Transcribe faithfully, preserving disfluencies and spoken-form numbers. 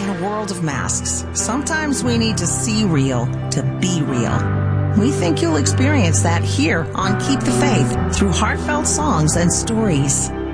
In a world of masks, sometimes we need to see real to be real. We think you'll experience that here on Keep the Faith through heartfelt songs and stories.